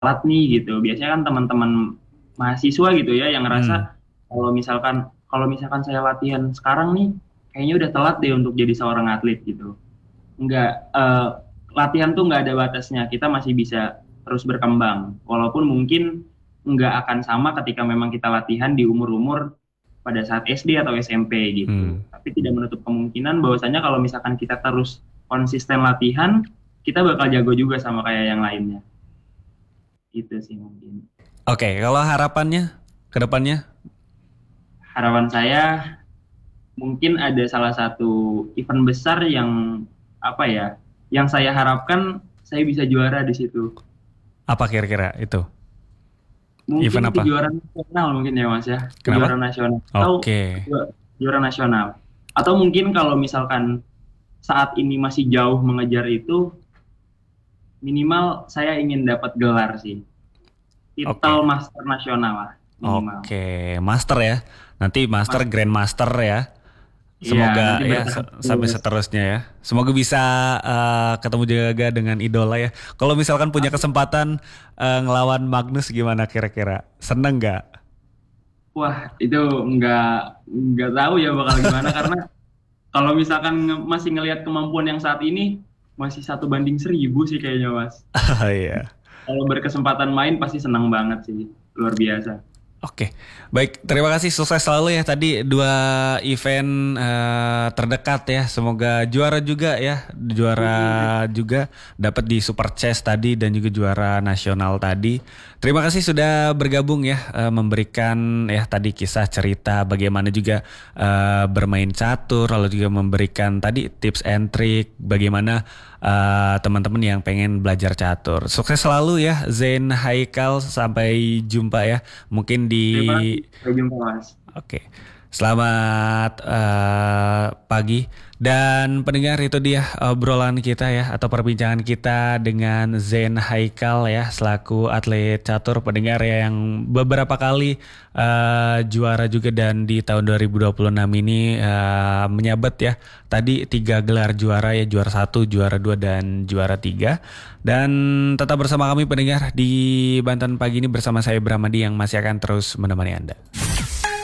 telat nih gitu. Biasanya kan teman-teman mahasiswa gitu ya yang Hmm. ngerasa kalau misalkan saya latihan sekarang nih kayaknya udah telat deh untuk jadi seorang atlet gitu. Nggak, latihan tuh nggak ada batasnya. Kita masih bisa terus berkembang. Walaupun mungkin nggak akan sama ketika memang kita latihan di umur-umur pada saat SD atau SMP gitu. Hmm. Tapi tidak menutup kemungkinan bahwasanya kalau misalkan kita terus konsisten latihan, kita bakal jago juga sama kayak yang lainnya. Itu sih mungkin. Oke, kalau harapannya ke depannya? Harapan saya mungkin ada salah satu event besar yang apa ya, yang saya harapkan saya bisa juara di situ. Apa kira-kira itu? Mungkin Event apa? kejuaraan nasional mungkin ya Mas ya, Kenapa? kejuaraan nasional atau Oke. juara nasional. Atau mungkin kalau misalkan saat ini masih jauh mengejar itu, minimal saya ingin dapat gelar sih, titel Oke. master nasional lah minimal. Oke, master ya. Nanti master, Mas, grandmaster ya. iya Semoga nanti ya bertahap sampai terus. seterusnya ya. Semoga bisa ketemu juga dengan idola ya. Kalau misalkan punya kesempatan ngelawan Magnus gimana kira-kira? Seneng nggak? Wah itu nggak tahu ya bakal gimana karena kalau misalkan masih ngelihat kemampuan yang saat ini masih 1 banding 1000 sih kayaknya Mas. Iya. Kalau berkesempatan main pasti senang banget sih, luar biasa. Oke, baik. Terima kasih, sukses selalu ya. Tadi dua event terdekat ya. Semoga juara juga ya, juara juga dapat di Super Chess tadi dan juga juara nasional tadi. Terima kasih sudah bergabung ya, memberikan ya tadi kisah cerita bagaimana juga bermain catur, lalu juga memberikan tadi tips and trick bagaimana teman-teman yang pengen belajar catur. Sukses selalu ya, Zain Haikal. Sampai jumpa ya. Mungkin di Terima kasih. Sampai jumpa, Mas. Oke. Selamat pagi dan pendengar, itu dia obrolan kita ya atau perbincangan kita dengan Zain Haikal ya selaku atlet catur pendengar ya yang beberapa kali juara juga dan di tahun 2026 ini menyabet ya tadi 3 gelar juara ya, juara 1, juara 2 dan juara 3. Dan tetap bersama kami pendengar di Banten Pagi ini bersama saya Bramadi yang masih akan terus menemani Anda.